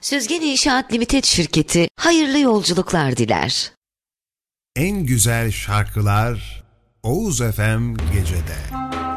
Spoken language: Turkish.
Süzgen İnşaat Limited şirketi hayırlı yolculuklar diler. En güzel şarkılar Oğuz FM Gece'de.